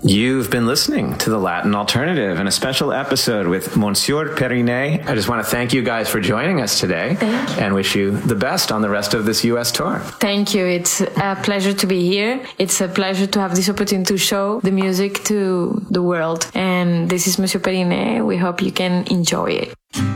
You've been listening to The Latin Alternative in a special episode with Monsieur Perinet. I just want to thank you guys for joining us today and wish you the best on the rest of this U.S. tour. Thank you. It's a pleasure to be here. It's a pleasure to have this opportunity to show the music to the world. And this is Monsieur Perinet. We hope you can enjoy it.